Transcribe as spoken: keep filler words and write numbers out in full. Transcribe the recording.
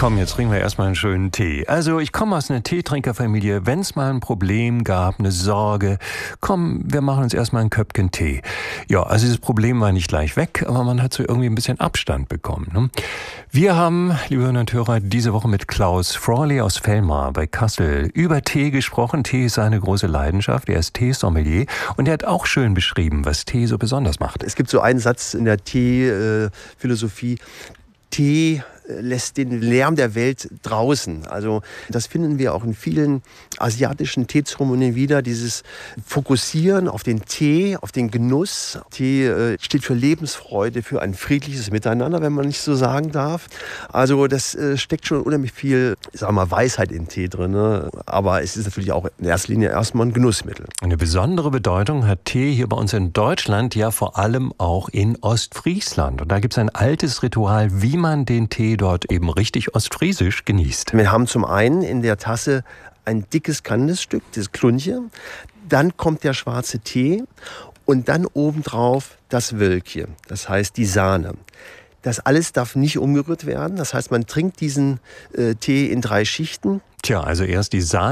Komm, jetzt trinken wir erstmal einen schönen Tee. Also ich komme aus einer Teetrinkerfamilie. Wenn es mal ein Problem gab, eine Sorge, komm, wir machen uns erstmal ein Köpfchen Tee. Ja, also dieses Problem war nicht gleich weg, aber man hat so irgendwie ein bisschen Abstand bekommen. Ne? Wir haben, liebe Hörerinnen und Hörer, diese Woche mit Klaus Frawley aus Velmar bei Kassel über Tee gesprochen. Tee ist seine große Leidenschaft. Er ist Teesommelier und er hat auch schön beschrieben, was Tee so besonders macht. Es gibt so einen Satz in der Tee-Philosophie: Tee lässt den Lärm der Welt draußen. Also das finden wir auch in vielen asiatischen Teezeremonien wieder, dieses Fokussieren auf den Tee, auf den Genuss. Tee äh, steht für Lebensfreude, für ein friedliches Miteinander, wenn man nicht so sagen darf. Also das äh, steckt schon unheimlich viel, ich sag mal, Weisheit in Tee drin, ne? Aber es ist natürlich auch in erster Linie erstmal ein Genussmittel. Eine besondere Bedeutung hat Tee hier bei uns in Deutschland, ja vor allem auch in Ostfriesland. Und da gibt es ein altes Ritual, wie man den Tee dort eben richtig ostfriesisch genießt. Wir haben zum einen in der Tasse ein dickes Kandisstück, das Klunche. Dann kommt der schwarze Tee und dann obendrauf das Wölkje, das heißt die Sahne. Das alles darf nicht umgerührt werden. Das heißt, man trinkt diesen äh, Tee in drei Schichten. Tja, also erst die Sahne.